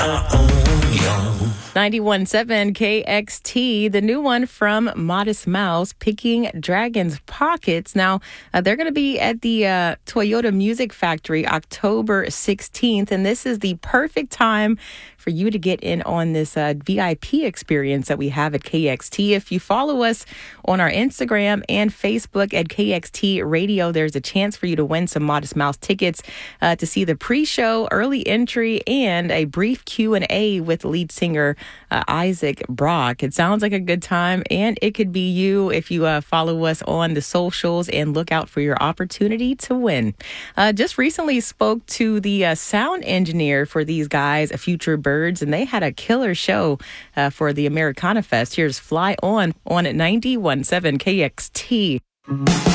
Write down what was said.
91.7 KXT, the new one from Modest Mouse, Picking Dragon's Pockets. Now, they're going to be at the Toyota Music Factory October 16th, and this is the perfect time for you to get in on this VIP experience that we have at KXT. If you follow us on our Instagram and Facebook at KXT Radio, there's a chance for you to win some Modest Mouse tickets to see the pre-show, early entry, and a brief Q&A with lead singer Isaac Brock. It sounds like a good time, and it could be you if you follow us on the socials and look out for your opportunity to win. Just recently spoke to the sound engineer for these guys, Future Birds, and they had a killer show for the Americana Fest. Here's Fly On at 91.7 KXT.